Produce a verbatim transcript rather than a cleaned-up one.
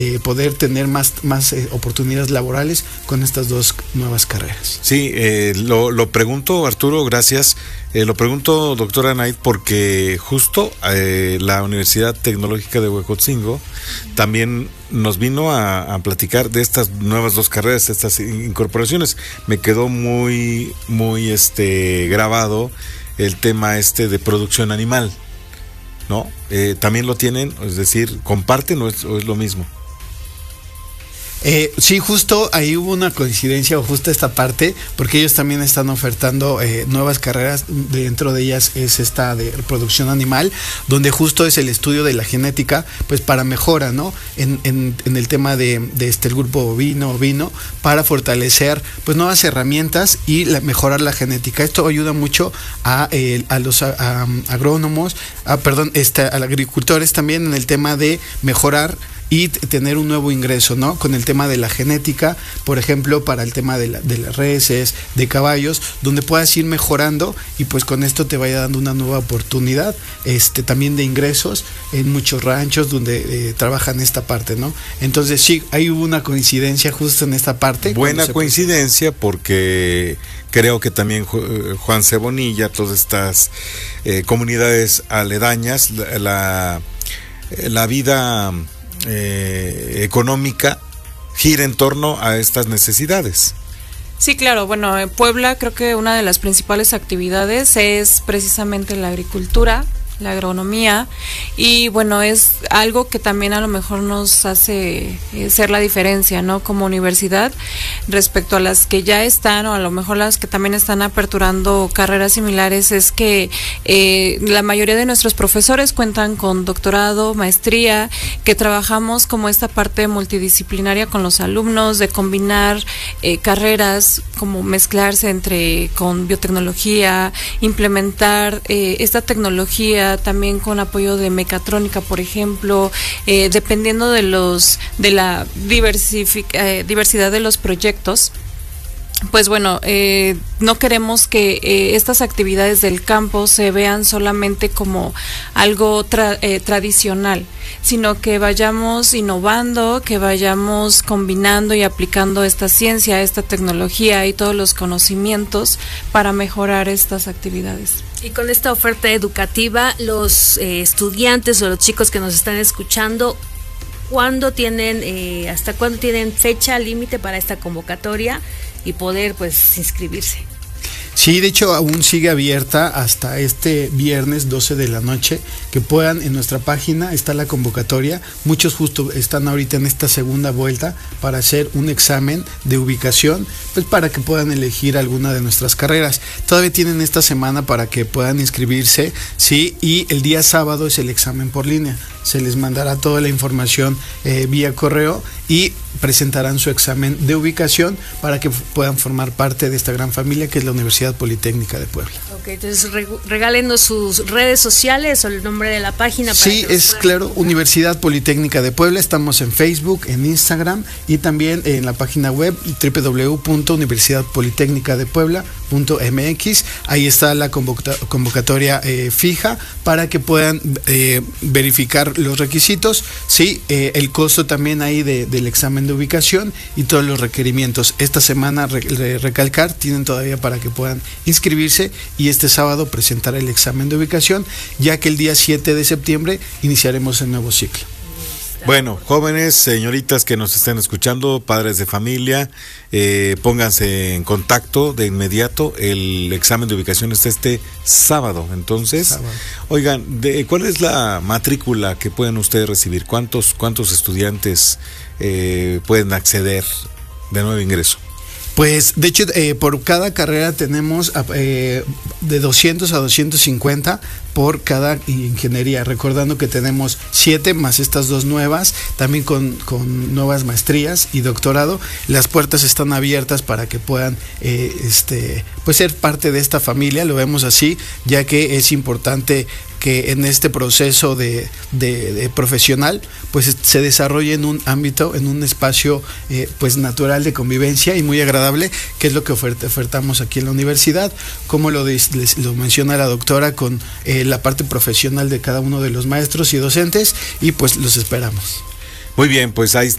Eh, poder tener más, más eh, oportunidades laborales con estas dos nuevas carreras. Sí, eh, lo, lo pregunto, Arturo, gracias. Eh, lo pregunto, doctora Anaid, porque justo eh, la Universidad Tecnológica de Huejotzingo también nos vino a, a platicar de estas nuevas dos carreras, estas incorporaciones. Me quedó muy, muy este grabado el tema este de producción animal, ¿no? Eh, también lo tienen, es decir, ¿comparten o es, o es lo mismo? Eh, sí, justo ahí hubo una coincidencia, o justo esta parte, porque ellos también están ofertando eh, nuevas carreras. Dentro de ellas es esta de producción animal, donde justo es el estudio de la genética, pues para mejora, ¿no? En, en, en el tema de, de este el grupo bovino, ovino, para fortalecer pues nuevas herramientas y la, mejorar la genética. Esto ayuda mucho a, eh, a los a, a, agrónomos, a, perdón, este, a los agricultores también en el tema de mejorar y tener un nuevo ingreso, ¿no? Con el tema de la genética, por ejemplo, para el tema de, la, de las reses, de caballos, donde puedas ir mejorando y pues con esto te vaya dando una nueva oportunidad, este, también de ingresos en muchos ranchos donde eh, trabajan esta parte, ¿no? Entonces sí, hay hubo una coincidencia justo en esta parte. Buena coincidencia, porque creo que también Juan Cebonilla, todas estas eh, comunidades aledañas, la, la, la vida Eh, económica gira en torno a estas necesidades. Sí, claro, bueno, en Puebla creo que una de las principales actividades es precisamente la agricultura, la agronomía, y bueno, es algo que también a lo mejor nos hace eh, ser la diferencia, ¿no? Como universidad respecto a las que ya están, o a lo mejor las que también están aperturando carreras similares, es que eh, la mayoría de nuestros profesores cuentan con doctorado, maestría, que trabajamos como esta parte multidisciplinaria con los alumnos, de combinar eh, carreras, como mezclarse entre con biotecnología, implementar eh, esta tecnología también con apoyo de mecatrónica, por ejemplo, eh, dependiendo de los de la eh, diversidad de los proyectos. Pues bueno, eh, no queremos que eh, estas actividades del campo se vean solamente como algo tra eh, tradicional, sino que vayamos innovando, que vayamos combinando y aplicando esta ciencia, esta tecnología y todos los conocimientos para mejorar estas actividades. Y con esta oferta educativa, los eh, estudiantes o los chicos que nos están escuchando, ¿cuándo tienen, eh, hasta cuándo tienen fecha límite para esta convocatoria y poder pues inscribirse? Sí, de hecho aún sigue abierta hasta este viernes doce de la noche, que puedan, en nuestra página está la convocatoria. Muchos justo están ahorita en esta segunda vuelta para hacer un examen de ubicación, pues para que puedan elegir alguna de nuestras carreras. Todavía tienen esta semana para que puedan inscribirse, sí, y el día sábado es el examen por línea. Se les mandará toda la información eh, vía correo y presentarán su examen de ubicación para que puedan formar parte de esta gran familia que es la Universidad Politécnica de Puebla. Ok, entonces re regálenos sus redes sociales o el nombre de la página. Para sí, es claro, Universidad Politécnica de Puebla. Estamos en Facebook, en Instagram y también en la página web doble u doble u doble u punto universidad politécnica de puebla punto m x. Ahí está la convocatoria eh, fija para que puedan eh, verificar los requisitos, sí, eh, el costo también ahí de, del examen de ubicación y todos los requerimientos. Esta semana, re, re, recalcar, tienen todavía para que puedan inscribirse y este sábado presentar el examen de ubicación, ya que el día siete de septiembre iniciaremos el nuevo ciclo. Bueno, jóvenes, señoritas que nos estén escuchando, padres de familia, eh, pónganse en contacto de inmediato. El examen de ubicación está este sábado. Entonces, sábado. Oigan, de, ¿cuál es la matrícula que pueden ustedes recibir? ¿Cuántos, cuántos estudiantes eh, pueden acceder de nuevo ingreso? Pues de hecho eh, por cada carrera tenemos eh, de doscientos a doscientos cincuenta por cada ingeniería, recordando que tenemos siete más estas dos nuevas, también con, con nuevas maestrías y doctorado. Las puertas están abiertas para que puedan eh, este, pues ser parte de esta familia, lo vemos así, ya que es importante que en este proceso de, de, de profesional pues se desarrolle en un ámbito, en un espacio eh, pues natural de convivencia y muy agradable, que es lo que ofert ofertamos aquí en la universidad, como lo, les, lo menciona la doctora, con eh, la parte profesional de cada uno de los maestros y docentes, y pues los esperamos. Muy bien, pues ahí